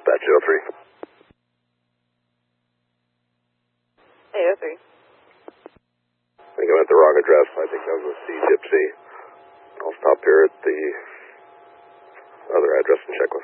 Dispatch 03. Hey, 03. I think I'm at the wrong address. I think that was a C Gypsy. I'll stop here at the other address and check with